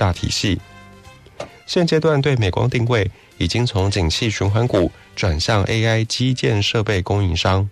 大体系。现阶段对美光定位已经从景气循环股转向 AI 基建设备供应商。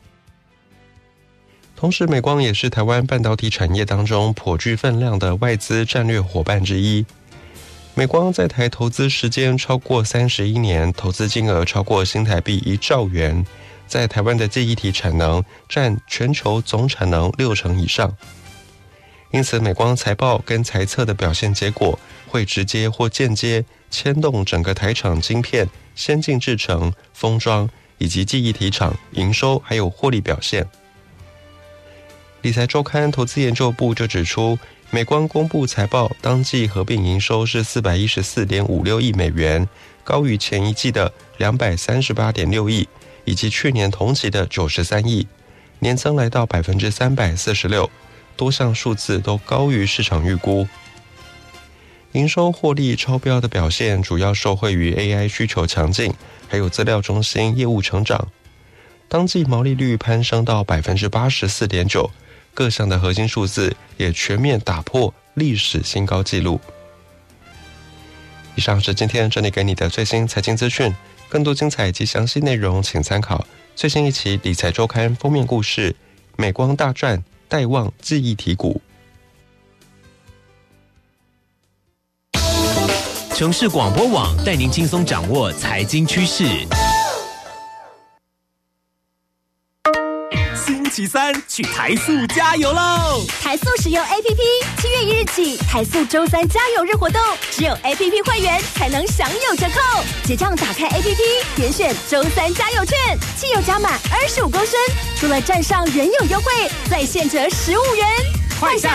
同时，美光也是台湾半导体产业当中颇具分量的外资战略伙伴之一。美光在台投资时间超过31年，投资金额超过新台币1兆元，在台湾的记忆体产能占全球总产能60%以上。因此，美光财报跟财测的表现结果，会直接或间接牵动整个台厂晶片、先进制程、封装以及记忆体厂营收还有获利表现。理财周刊投资研究部就指出，美光公布财报，当季合并营收是 414.56 亿美元，高于前一季的 238.6 亿，以及去年同期的93亿，年增来到 346%， 多项数字都高于市场预估。营收获利超标的表现，主要受惠于 AI 需求强劲，还有资料中心业务成长。当季毛利率攀升到 84.9%， 各项的核心数字也全面打破历史新高纪录。以上是今天整理给你的最新财经资讯，更多精彩及详细内容请参考最新一期理财周刊封面故事：美光大赚，带旺记忆体股。 城市广播网带您轻松掌握财经趋势。星期三去台塑加油喽！ 台塑使用 APP，7月1日起，台塑周3加油日活动，只有 APP 会员才能享有折扣。结账打开 APP， 点选周3加油券，汽油加满25公升，除了站上原有优惠，再现折15元。快下